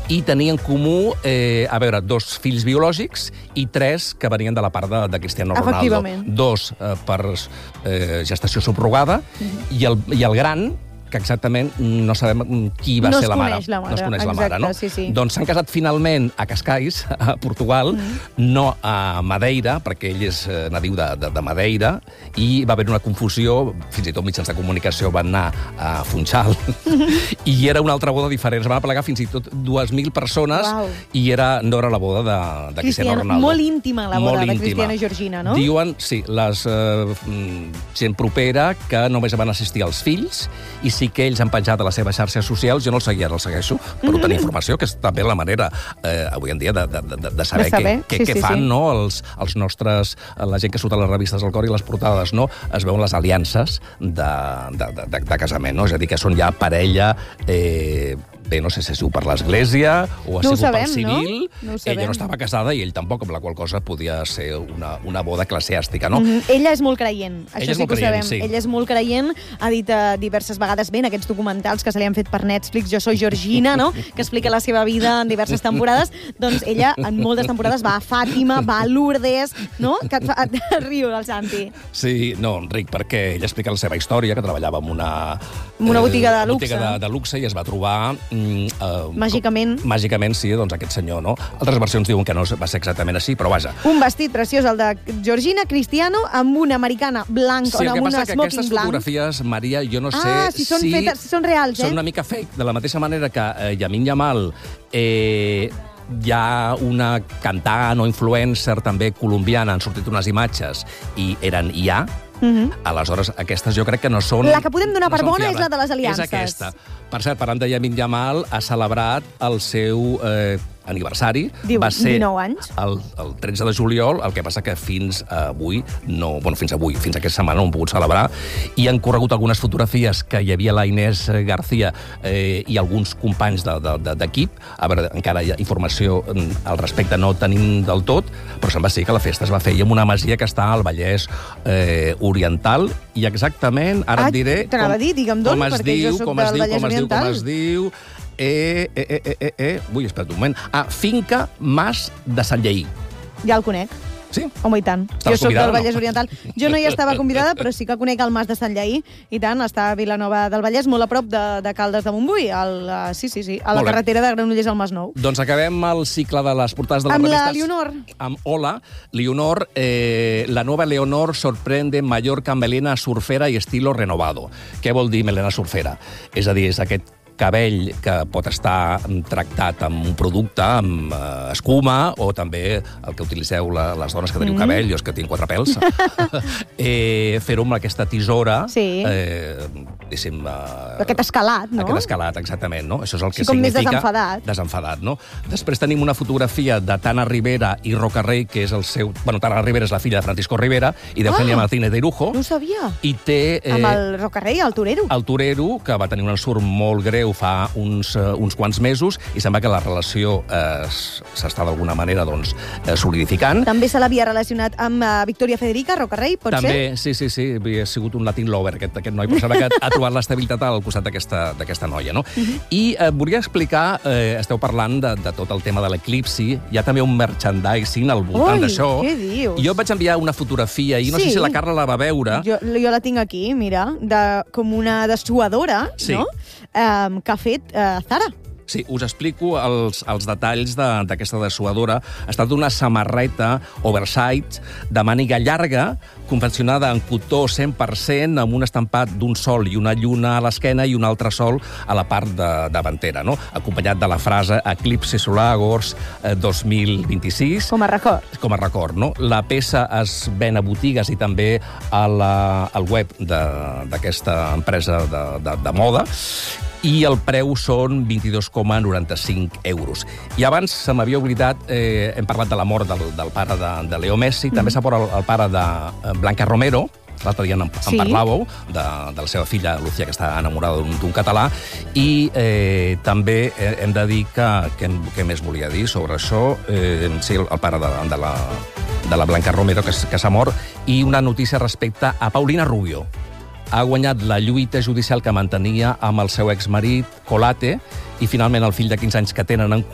i tenia en comú, 2 fills biològics i 3 que venien de la part de Cristiano Ronaldo. Efectivament. 2 per gestació subrogada i el gran, que exactament no sabem qui va ser la mare. No es coneix la mare, no? Sí. Doncs s'han casat finalment a Cascais, a Portugal, no a Madeira, perquè ell és nadiu de Madeira, i va haver una confusió, fins i tot mitjans de comunicació van anar a Funchal, i era una altra boda diferent. Es van aplegar fins i tot 2.000 persones, i no era la boda de Cristiano Ronaldo. Molt íntima, la boda de Cristiano i Georgina, no? Diuen, sí, gent propera, que només van assistir els fills, i sí que ells han penjat a les seves xarxes socials, jo no els seguia, ara els segueixo, per obtenir informació, que és també la manera, avui en dia, de saber què fan, no? Els nostres, la gent que surt a les revistes del cor i les portades, no? Es veuen les aliances de casament, no? És a dir, que són ja parella, bé, no sé si ha sigut per l'Església o ha sigut per civil. Ella no estava casada i ell tampoc, amb la qual cosa podia ser una boda eclesiàstica, no? Ella és molt creient, això sí que ho sabem. Ella és molt creient, ha dit diverses vegades, en aquests documentals que se li han fet per Netflix, Jo soy Georgina, no?, que explica la seva vida en diverses temporades, doncs ella en moltes temporades va a Fàtima, va a Lourdes, no? Que et riu, el Santi. Sí, no, Enric, perquè ella explica la seva història, que treballava en una botiga de luxe. De luxe, i es va trobar màgicament, sí, doncs aquest senyor, no? Altres versions diuen que no va ser exactament així, però vaja. Un vestit preciós, el de Georgina, Cristiano, amb una americana blanca, sí, amb una smoking blanc. Sí, el que passa que aquestes fotografies, Maria, jo no sé si són reals, són una mica fake, de la mateixa manera que Yamin Yamal, hi ha una cantant o influencer també colombiana, han sortit unes imatges i eren IA. Aleshores, aquestes jo crec que no són... La que podem donar per bona és la de les aliances. És aquesta. Per cert, parlant de Yamin Yamal, ha celebrat el seu aniversari. Va ser 19 anys. El 13 de juliol, el que passa que fins avui, fins aquesta setmana no ho han pogut celebrar, i han corregut algunes fotografies que hi havia la Inés García i alguns companys d'equip. A veure, encara hi ha informació al respecte, no tenim del tot, però sembla ser que la festa es va fer en una masia que està al Vallès Oriental, i exactament, ara et diré com es diu, espera't un moment. Finca Mas de Sant Lleí. Ja el conec. Sí? Home, i tant. Jo soc del Vallès Oriental. Jo no hi estava convidada, però sí que conec el Mas de Sant Lleí, i tant, està a Vilanova del Vallès, molt a prop de Caldes de Montbui, sí, a la carretera de Granollers al Masnou. Doncs acabem el cicle de les portades de les revistes. Amb la Leonor. Amb Hola. Leonor, la nova Leonor sorprende Mallorca amb melena surfera i estilo renovado. Què vol dir melena surfera? És a dir, és aquest cabell que pot estar tractat amb un producte, amb escuma, o també el que utilitzeu les dones que teniu cabell, jo és que tinc 4 pèls, fer-ho amb aquesta tisora, aquest escalat, no? Aquest escalat, exactament, no? Això és el que com significa... més desenfadat. Desenfadat, no? Després tenim una fotografia de Tana Rivera i Roca Rey, que és el seu... Bueno, Tana Rivera és la filla de Francisco Rivera i d'Eugenia Martínez de Irujo. No ho sabia. I té... Amb el Roca Rey, el torero. El torero, que va tenir un ensurt molt greu fa uns quants mesos, i sembla que la relació s'està d'alguna manera solidificant. També se l'havia relacionat amb Victoria Federica, Roca Rey, pot ser? També, sí, havia sigut un Latin lover, aquest noi, però sembla que ha trobat l'estabilitat al costat d'aquesta noia, no? I volia explicar, esteu parlant de tot el tema de l'eclipsi, hi ha també un merchandising al voltant d'això. Què dius? I jo et vaig enviar una fotografia, i no sé si la Carla la va veure. Jo la tinc aquí, mira, com una dessuadora, no? Que ha fet Zara. Sí, us explico els detalls d'aquesta dessuadora. Ha estat una samarreta oversize de màniga llarga, confeccionada en cotó 100%, amb un estampat d'un sol i una lluna a l'esquena i un altre sol a la part davantera, no? Acompanyat de la frase Eclipse Solar Agost 2026. Com a record. Com a record, no? La peça es ven a botigues i també al web d'aquesta empresa de moda, i el preu són 22,95 euros. I abans se m'havia oblidat, hem parlat de la mort del pare de Leo Messi, també s'ha mort el pare de Blanca Romero, l'altre dia en parlàveu, de la seva filla Lucía, que està enamorada d'un català, i també hem de dir què més volia dir sobre això, sí, el pare de la Blanca Romero, que s'ha mort, i una notícia respecte a Paulina Rubio. Ha guanyat la lluita judicial que mantenia amb el seu exmarit Colate, i finalment el fill de 15 anys que tenen en